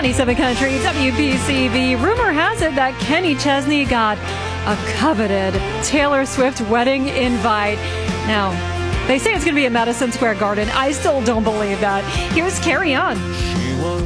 97 Country, WPCB. Rumor has it that Kenny Chesney got a coveted Taylor Swift wedding invite. Now, they say it's going to be at Madison Square Garden. I still don't believe that. Here's Carry On.